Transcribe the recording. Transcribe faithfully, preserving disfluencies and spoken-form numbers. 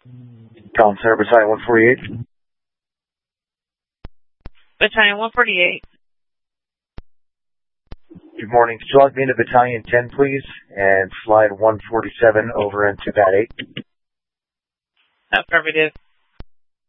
Collins Center, Battalion one forty-eight. Battalion one forty-eight. Good morning. Could you log me into Battalion ten, please, and slide one forty-seven over into Bat eight? Affirmative.